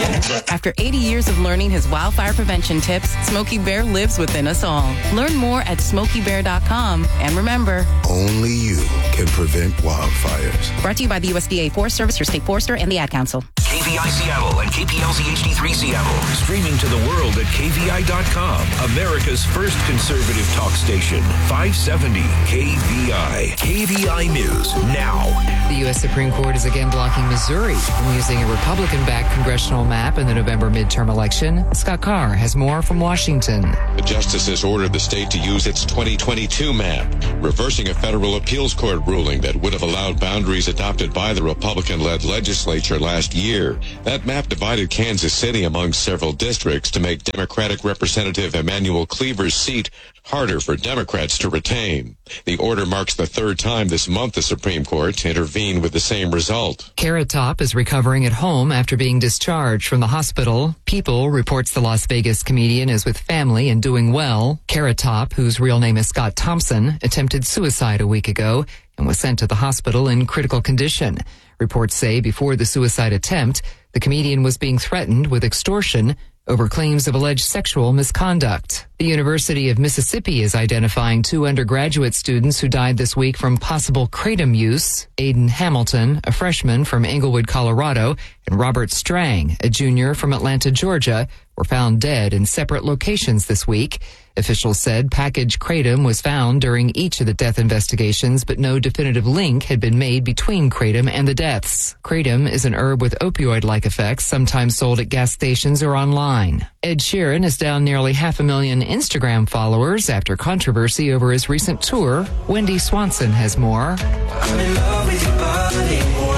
After 80 years of learning his wildfire prevention tips, Smokey Bear lives within us all. Learn more at SmokeyBear.com. And remember, only you can prevent wildfires. Brought to you by the USDA Forest Service, your state forester, and the Ad Council. KVI Seattle and KPLZ HD3 Seattle. Streaming to the world at KVI.com. America's first conservative talk station. 570 KVI. KVI News now. The U.S. Supreme Court is again blocking Missouri from using a Republican-backed congressional map in the November midterm election. Scott Carr has more from Washington. The justices ordered the state to use its 2022 map, reversing a federal appeals court ruling that would have allowed boundaries adopted by the Republican-led legislature last year. That map divided Kansas City among several districts to make Democratic Representative Emanuel Cleaver's seat harder for Democrats to retain. The order marks the third time this month the Supreme Court intervened with the same result. Carrot Top is recovering at home after being discharged from the hospital. People reports the Las Vegas comedian is with family and doing well. Carrot Top, whose real name is Scott Thompson, attempted suicide a week ago and was sent to the hospital in critical condition. Reports say before the suicide attempt, the comedian was being threatened with extortion over claims of alleged sexual misconduct. The University of Mississippi is identifying 2 undergraduate students who died this week from possible kratom use. Aiden Hamilton, a freshman from Englewood, Colorado, and Robert Strang, a junior from Atlanta, Georgia, were found dead in separate locations this week. Officials said packaged kratom was found during each of the death investigations, but no definitive link had been made between kratom and the deaths. Kratom is an herb with opioid-like effects, sometimes sold at gas stations or online. Ed Sheeran is down nearly 500,000 Instagram followers after controversy over his recent tour. Wendy Swanson has more. I'm in love with your body.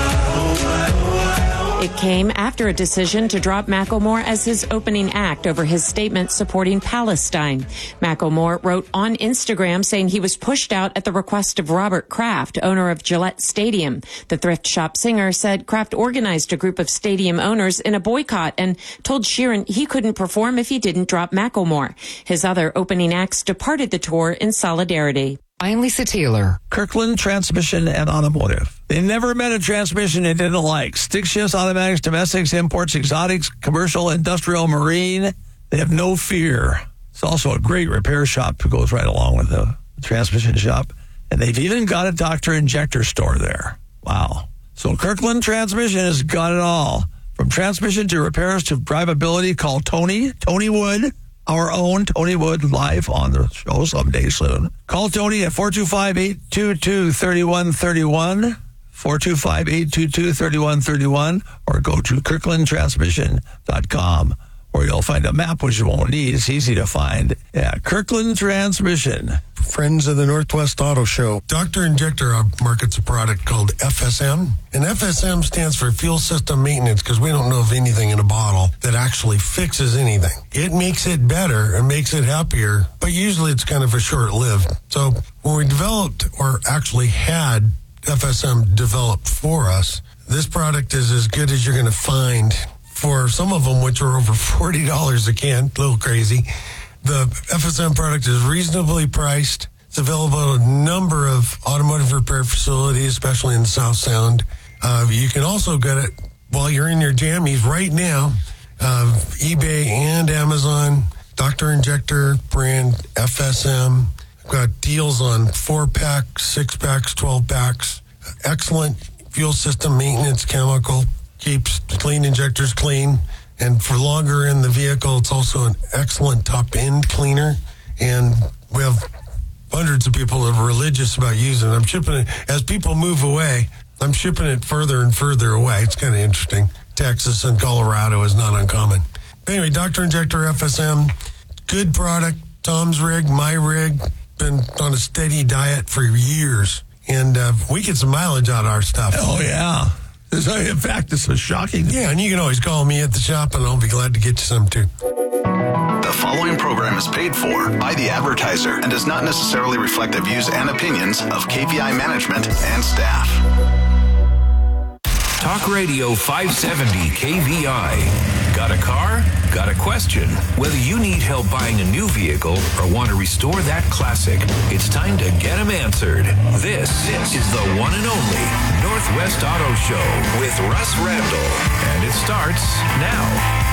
It came after a decision to drop Macklemore as his opening act over his statement supporting Palestine. Macklemore wrote on Instagram saying he was pushed out at the request of Robert Kraft, owner of Gillette Stadium. The thrift shop singer said Kraft organized a group of stadium owners in a boycott and told Sheeran he couldn't perform if he didn't drop Macklemore. His other opening acts departed the tour in solidarity. I'm Lisa Taylor. Kirkland Transmission and Automotive. They never met a transmission they didn't like. Stick shifts, automatics, domestics, imports, exotics, commercial, industrial, marine. They have no fear. It's also a great repair shop that goes right along with the transmission shop. And they've even got a Dr. Injector store there. Wow. So Kirkland Transmission has got it all. From transmission to repairs to drivability, call Tony Wood. Our own Tony Wood, live on the show someday soon. Call Tony at 425-822-3131, 425-822-3131, or go to kirklandtransmission.com, where you'll find a map, which you won't need. It's easy to find. Yeah, Kirkland Transmission. Friends of the Northwest Auto Show. Dr. Injector markets a product called FSM. And FSM stands for Fuel System Maintenance, because we don't know of anything in a bottle that actually fixes anything. It makes it better and makes it happier, but usually it's kind of a short-lived. So when we developed, or actually had FSM developed for us, this product is as good as you're going to find for some of them, which are over $40 a can. A little crazy. The FSM product is reasonably priced. It's available at a number of automotive repair facilities, especially in the South Sound. You can also get it while you're in your jammies right now. eBay and Amazon, Dr. Injector brand FSM. We've got deals on 4-packs, 6-packs, 12-packs. Excellent fuel system maintenance chemical. Keeps clean injectors clean. And for longer in the vehicle, it's also an excellent top-end cleaner. And we have hundreds of people that are religious about using it. I'm shipping it. As people move away, I'm shipping it further and further away. It's kind of interesting. Texas and Colorado is not uncommon. Anyway, Dr. Injector FSM, good product. Tom's rig, my rig, been on a steady diet for years. And we get some mileage out of our stuff. Oh, yeah. In fact, it's so shocking. Yeah, and you can always call me at the shop, and I'll be glad to get you some, too. The following program is paid for by the advertiser and does not necessarily reflect the views and opinions of KVI management and staff. Talk Radio 570 KVI. Got a car? Got a question? Whether you need help buying a new vehicle or want to restore that classic, it's time to get them answered. This is the one and only Northwest Auto Show with Russ Randall. And it starts now.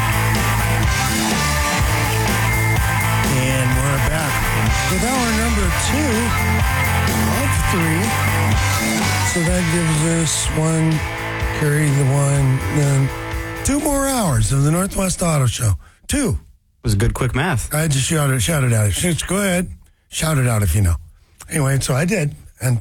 of 3. So that gives us one, carry the one, then 2 more hours of the Northwest Auto Show. 2. It was good, quick math. I just shout it out. Go ahead. Shout it out if you know. Anyway, so I did.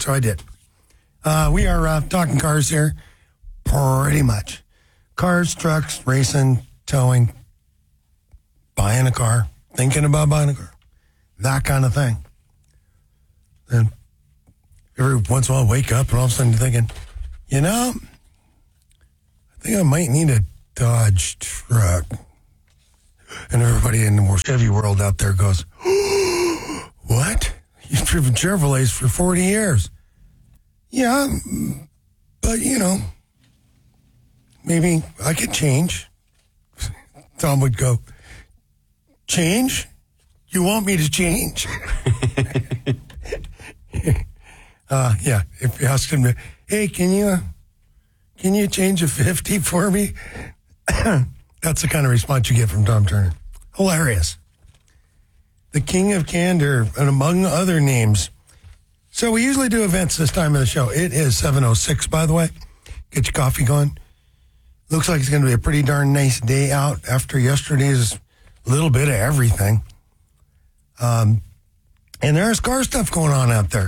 We are talking cars here. Pretty much. Cars, trucks, racing, towing, buying a car, thinking about buying a car. That kind of thing. Then every once in a while, wake up and all of a sudden you're thinking, I think I might need a Dodge truck. And everybody in the more Chevy world out there goes, what? You've driven Chevrolets for 40 years. Yeah, but, maybe I could change. Tom would go, change? You want me to change? Yeah, if you ask him, hey, can you change a 50 for me? That's the kind of response you get from Tom Turner. Hilarious. The King of Candor, and among other names. So we usually do events this time of the show. It is 7:06, by the way. Get your coffee going. Looks like it's going to be a pretty darn nice day out after yesterday's little bit of everything. And there's car stuff going on out there.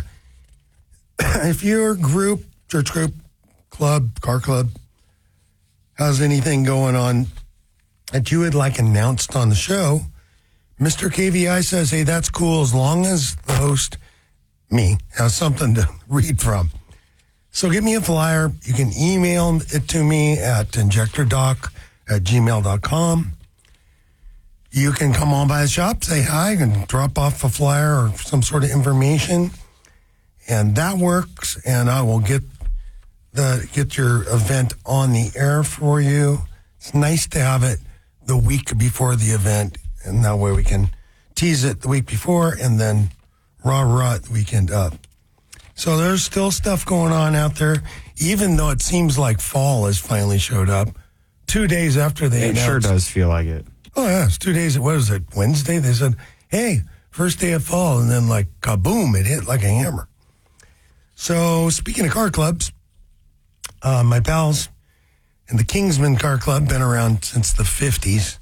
If your group, church group, club, car club, has anything going on that you would like announced on the show, Mr. KVI says, hey, that's cool as long as the host, me, has something to read from. So give me a flyer. You can email it to me at injectordoc@gmail.com. You can come on by the shop, say hi, and drop off a flyer or some sort of information. And that works, and I will get your event on the air for you. It's nice to have it the week before the event, and that way we can tease it the week before and then rah-rah the weekend up. So there's still stuff going on out there, even though it seems like fall has finally showed up. 2 days after they announced. It sure does feel like it. Oh, yeah, it's 2 days. What was it, Wednesday? They said, hey, first day of fall, and then like kaboom, it hit like a hammer. So speaking of car clubs, my pals in the Kingsman Car Club, been around since the 50s.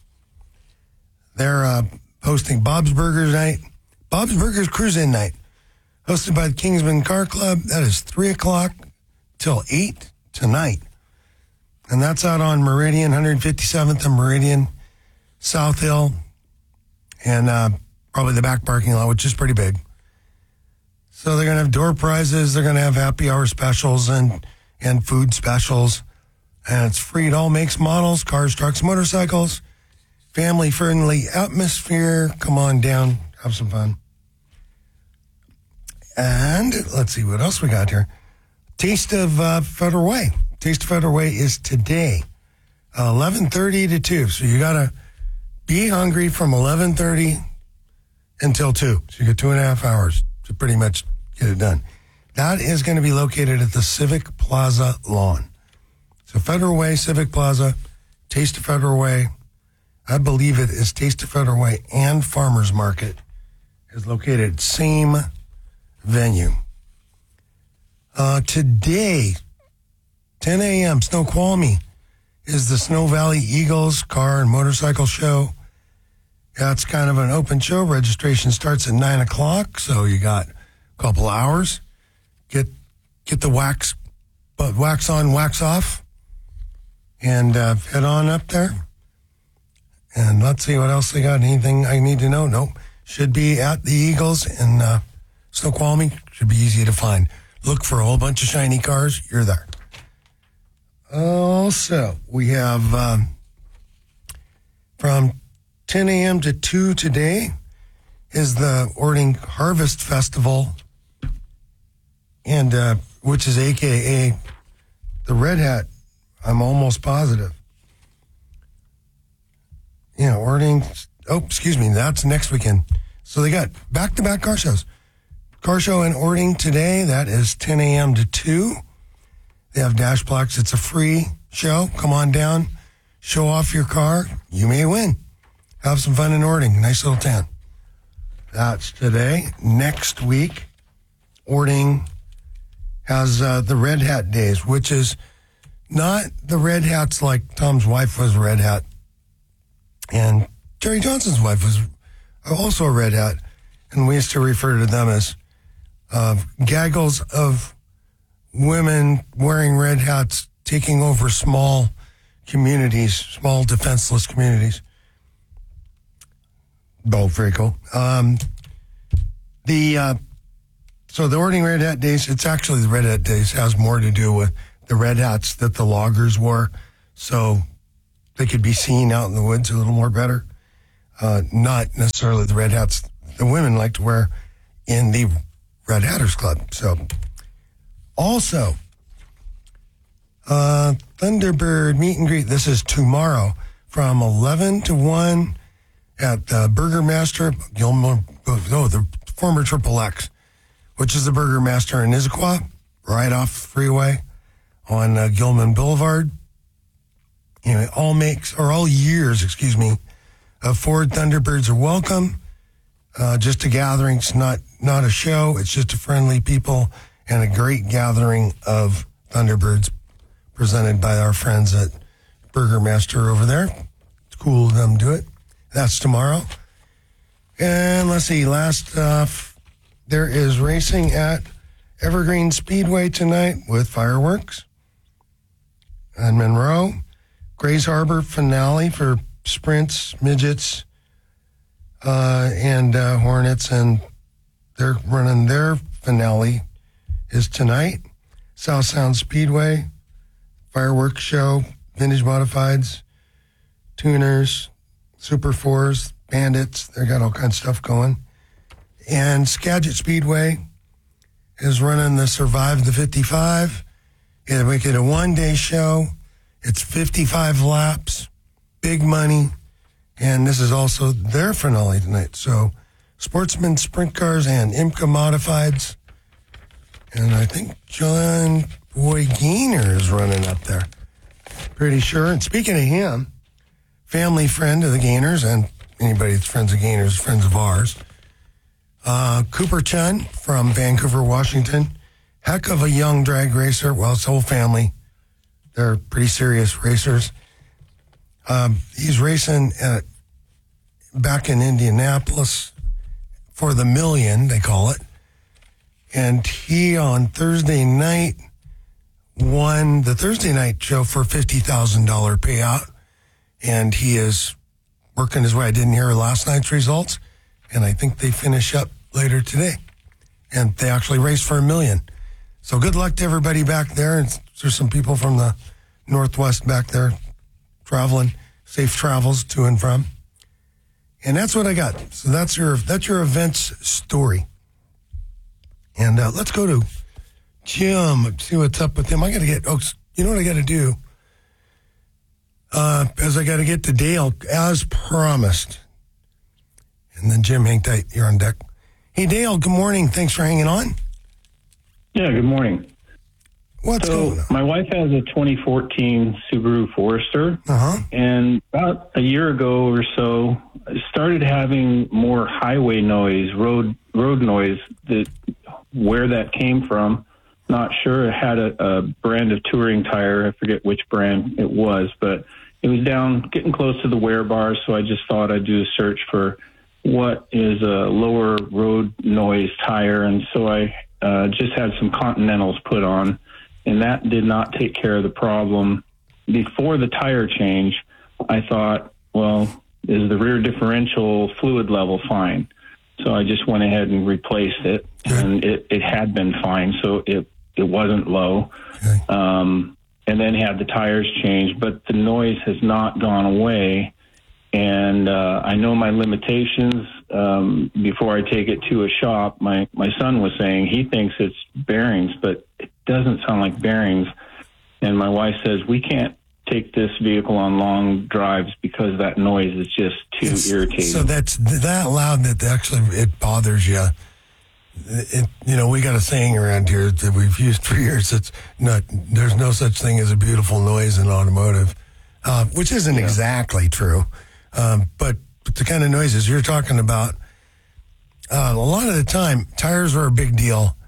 They're hosting Bob's Burgers Night, Bob's Burgers Cruise-In Night, hosted by the Kingsman Car Club. That is 3 o'clock till 8 tonight. And that's out on Meridian, 157th and Meridian, South Hill, and probably the back parking lot, which is pretty big. So they're going to have door prizes. They're going to have happy hour specials and food specials. And it's free at all makes, models, cars, trucks, motorcycles. Family-friendly atmosphere. Come on down. Have some fun. And let's see what else we got here. Taste of Federal Way. Taste of Federal Way is today, 11:30 to 2. So you got to be hungry from 11:30 until 2. So you get 2.5 hours to pretty much get it done. That is going to be located at the Civic Plaza lawn. So Federal Way, Civic Plaza, Taste of Federal Way. I believe it is Taste of Federal Way and Farmers Market is located same venue. Today, 10 a.m., Snoqualmie is the Snow Valley Eagles car and motorcycle show. That's kind of an open show. Registration starts at 9 o'clock, so you got a couple hours. Get the wax on, wax off, and head on up there. And let's see what else they got. Anything I need to know? Nope. Should be at the Eagles in Snoqualmie. Should be easy to find. Look for a whole bunch of shiny cars. You're there. Also, we have from 10 a.m. to 2 today is the Orting Harvest Festival, and which is AKA the Red Hat. I'm almost positive. Yeah, Orting. Oh, excuse me. That's next weekend. So they got back-to-back car shows. Car show in Orting today. That is 10 a.m. to 2. They have dash plaques. It's a free show. Come on down. Show off your car. You may win. Have some fun in Orting. Nice little town. That's today. Next week, Orting has the Red Hat Days, which is not the Red Hats like Tom's wife was a Red Hat. And Jerry Johnson's wife was also a Red Hat. And we used to refer to them as gaggles of women wearing red hats taking over small communities, small defenseless communities. Oh, very cool. So the Orting Red Hat Days, it's actually the Red Hat Days, has more to do with the red hats that the loggers wore, so they could be seen out in the woods a little more better. Not necessarily the red hats the women like to wear in the Red Hatters Club. So, also, Thunderbird meet and greet. This is tomorrow from 11 to 1 at the Burger Master, the former Triple X, which is the Burger Master in Issaquah, right off the freeway on Gilman Boulevard. Anyway, all years of Ford Thunderbirds are welcome. Just a gathering. It's not a show. It's just a friendly people and a great gathering of Thunderbirds presented by our friends at Burger Master over there. It's cool of them to do it. That's tomorrow. And let's see, there is racing at Evergreen Speedway tonight with fireworks. And Monroe, Grays Harbor finale for sprints, midgets, and Hornets, and they're running their finale is tonight. South Sound Speedway, fireworks show, vintage modifieds, tuners, Super 4s, bandits. They got all kinds of stuff going. And Skagit Speedway is running the Survive the 55. It'll make it a one-day show. It's 55 laps, big money. And this is also their finale tonight. So, Sportsman Sprint Cars and IMCA Modifieds. And I think John Boy Gainer is running up there. Pretty sure. And speaking of him, family friend of the Gainers, and anybody that's friends of Gainers, friends of ours, Cooper Chun from Vancouver, Washington. Heck of a young drag racer. Well, his whole family. They're pretty serious racers. He's racing back in Indianapolis for the Million, they call it. And he, on Thursday night, won the Thursday night show for a $50,000 payout. And he is working his way. I didn't hear last night's results. And I think they finish up later today. And they actually race for $1 million. So good luck to everybody back there. And there's some people from the Northwest back there traveling. Safe travels to and from. And that's what I got. So that's your events story. And let's go to Jim, see what's up with him. I got to get, you know what I got to do? As I got to get to Dale, as promised. And then Jim, hang tight, you're on deck. Hey, Dale, good morning. Thanks for hanging on. Yeah, good morning. What's going on? My wife has a 2014 Subaru Forester, and about a year ago or so, I started having more highway noise, road noise. Where that came from, not sure. It had a brand of touring tire. I forget which brand it was, but it was down, getting close to the wear bars. So I just thought I'd do a search for what is a lower road noise tire, and so I just had some Continentals put on. And that did not take care of the problem. Before the tire change, I thought, well, is the rear differential fluid level fine? So I just went ahead and replaced it, and it had been fine, so it wasn't low. Okay. And then had the tires changed, but the noise has not gone away. And I know my limitations. Before I take it to a shop, my son was saying he thinks it's bearings, but it doesn't sound like bearings. And my wife says we can't take this vehicle on long drives because that noise is just too irritating. So that's that loud that actually it bothers you. We got a saying around here that we've used for years. There's no such thing as a beautiful noise in automotive, which isn't exactly true. But the kind of noises you're talking about, a lot of the time, tires are a big deal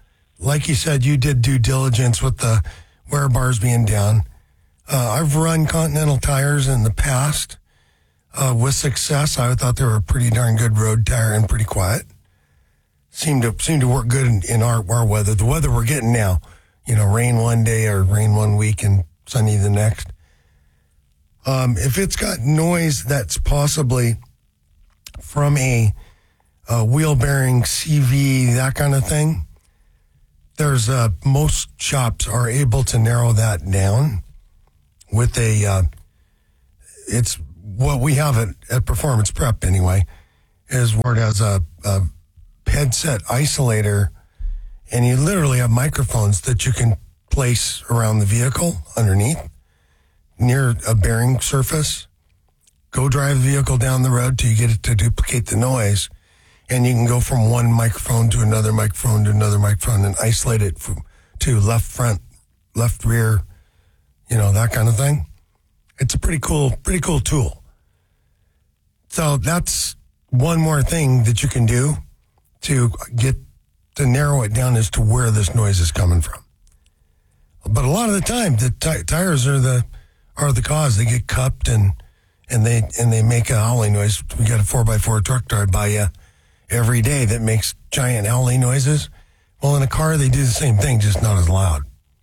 like you said, you did due diligence with the wear bars being down. I've run Continental tires in the past with success. I thought they were a pretty darn good road tire and pretty quiet. Seemed to work good in our weather. The weather we're getting now, rain one day or rain one week and sunny the next. If it's got noise that's possibly from a wheel bearing, CV, that kind of thing, there's most shops are able to narrow that down with it's what we have at Performance Prep anyway, is where it has a headset isolator, and you literally have microphones that you can place around the vehicle underneath near a bearing surface. Go drive the vehicle down the road till you get it to duplicate the noise, and you can go from one microphone to another microphone to another microphone and isolate it to left front, left rear, that kind of thing. It's a pretty cool tool. So that's one more thing that you can do to get to narrow it down as to where this noise is coming from. But a lot of the time, the tires are the cause. They get cupped and they make a howling noise. We got a 4x4 truck drive by you every day that makes giant howling noises. Well, in a car, they do the same thing, just not as loud.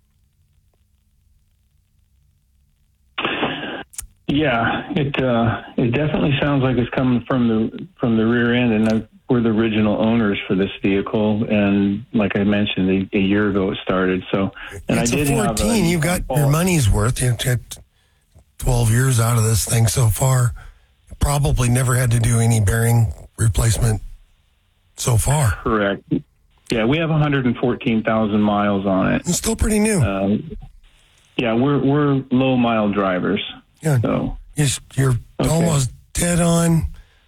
Yeah, it definitely sounds like it's coming from the rear end, and we're the original owners for this vehicle, and like I mentioned, a year ago it started. So, and it's I did a 14. You got your money's worth. You got 12 years out of this thing so far. Probably never had to do any bearing replacement so far. Correct. Yeah, we have 114,000 miles on it. It's still pretty new. Yeah, we're low mile drivers. Yeah, so you're almost dead on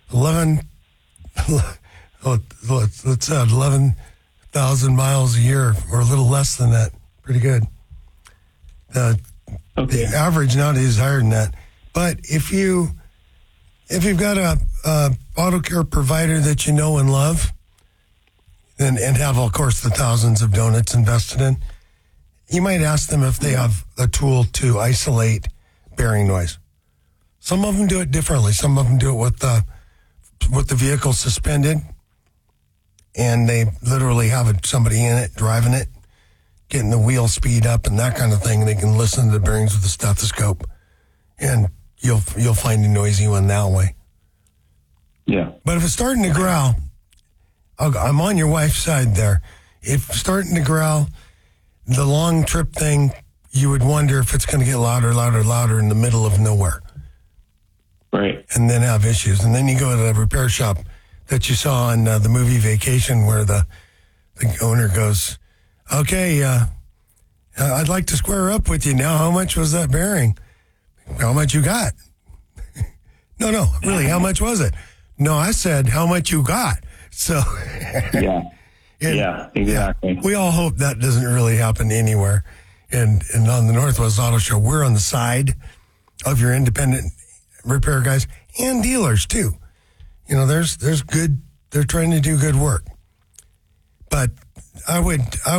11,000 miles a year, or a little less than that. Pretty good. The average nowadays is higher than that. But if you've got a auto care provider that you know and love, and have, of course, the thousands of donuts invested in, you might ask them if they have a tool to isolate bearing noise. Some of them do it differently. Some of them do it with the vehicle suspended, and they literally have somebody in it driving it, getting the wheel speed up and that kind of thing. And they can listen to the bearings with a stethoscope, and you'll find a noisy one that way. Yeah. But if it's starting to growl, I'm on your wife's side there. If it's starting to growl, the long trip thing, you would wonder if it's going to get louder in the middle of nowhere. Right. And then have issues. And then you go to the repair shop that you saw in the movie Vacation, where the owner goes, okay, I'd like to square up with you now. How much was that bearing? How much you got? No, really, how much was it? No, I said, how much you got? So, yeah, exactly. We all hope that doesn't really happen anywhere. And on the Northwest Auto Show, we're on the side of your independent repair guys and dealers too. There's good. They're trying to do good work. But I would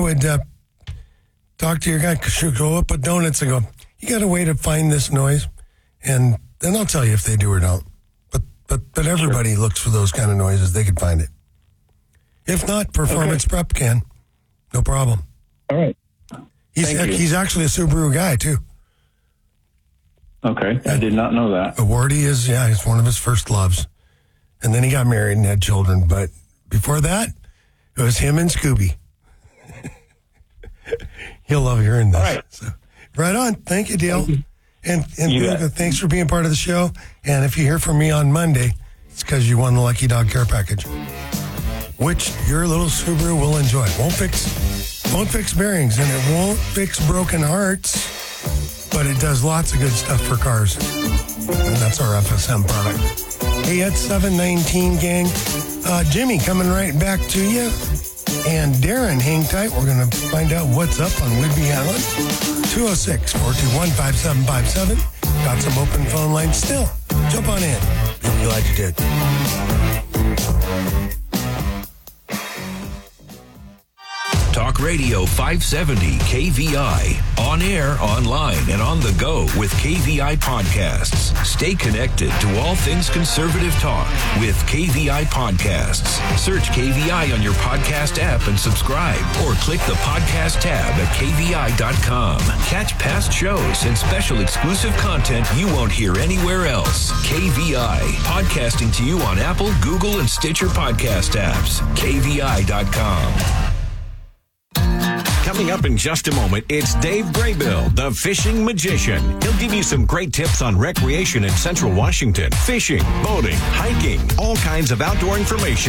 talk to your guy. Go up with donuts and go, you got a way to find this noise, and then I'll tell you if they do or don't. But everybody looks for those kind of noises. They can find it. If not, Performance Prep can. No problem. All right. He's actually a Subaru guy, too. Okay. I did not know that. Wardy is, it's one of his first loves. And then he got married and had children. But before that, it was him and Scooby. He'll love hearing this. All right. So, right on. Thank you, Dale. And thanks for being part of the show. And if you hear from me on Monday, it's because you won the Lucky Dog Care Package, which your little Subaru will enjoy. Won't fix bearings, and it won't fix broken hearts, but it does lots of good stuff for cars. And that's our FSM product. Hey, it's 7:19, gang. Jimmy coming right back to you. And Darren, hang tight. We're going to find out what's up on Whidbey Island. 206-421-5757. Got some open phone lines still. Jump on in. You'll be glad you did. Talk Talk Radio 570 KVI. On air, online, and on the go with KVI Podcasts. Stay connected to all things conservative talk with KVI Podcasts. Search KVI on your podcast app and subscribe, or click the podcast tab at KVI.com. Catch past shows and special exclusive content you won't hear anywhere else. KVI, podcasting to you on Apple, Google, and Stitcher podcast apps. KVI.com. Coming up in just a moment, it's Dave Graybill, the fishing magician. He'll give you some great tips on recreation in Central Washington. Fishing, boating, hiking, all kinds of outdoor information